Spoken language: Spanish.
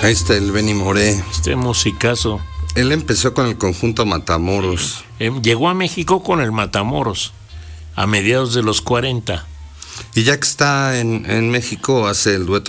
Ahí está el Benny Moré. Este musicazo. Él empezó con el conjunto Matamoros. Llegó a México con el Matamoros a mediados de los 40. Y ya que está en México, hace el dueto